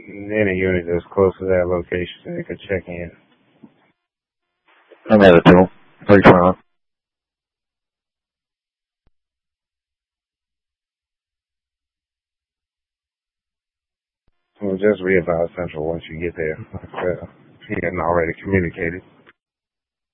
any unit that's close to that location so they could check in. I'm at the two. 321. Well, just readvise Central once you get there. If he hadn't already communicated.